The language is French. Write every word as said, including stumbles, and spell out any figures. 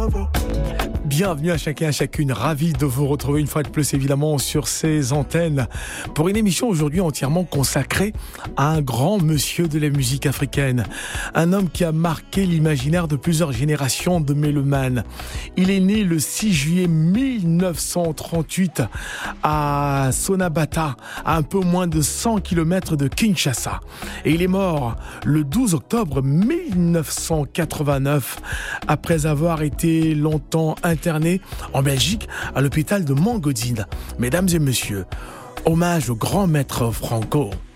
Bienvenue à chacun et à chacune, ravi de vous retrouver une fois de plus évidemment sur ces antennes pour une émission aujourd'hui entièrement consacrée à un grand monsieur de la musique africaine, un homme qui a marqué l'imaginaire de plusieurs générations de mélomanes. Il est né le six juillet mille neuf cent trente-huit à Sonabata, à un peu moins de cent kilomètres de Kinshasa, et il est mort le douze octobre mille neuf cent quatre-vingt-neuf après avoir été longtemps interné en Belgique à l'hôpital de Montgodine. Mesdames et messieurs, hommage au grand maître Franco.